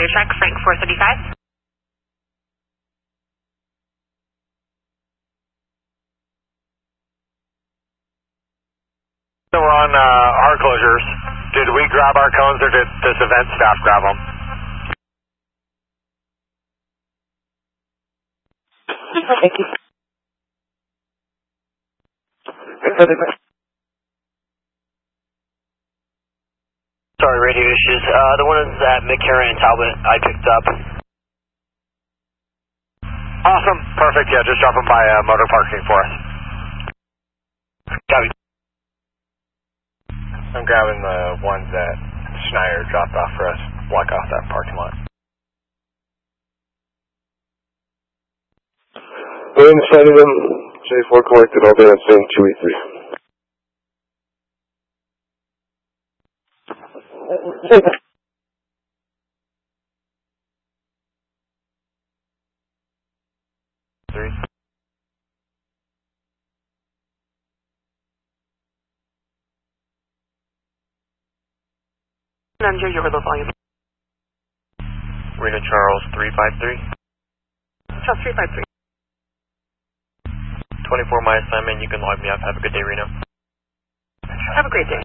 your check, Frank 435. So we're on our closures. Did we grab our cones or did this event staff grab them? Thank you. Sorry, radio issues. The one is at McCarran and Talbot I picked up. Awesome. Perfect. Yeah, just drop them by motor parking for us. Copy. I'm grabbing the ones that Schneider dropped off for us. Block off that parking lot. William Sullivan, J4 collected all day on St. 283. Under your low volume. Rena Charles 353. Charles 353. 24 my assignment. You can log me up. Have a good day, Reno. Have a great day.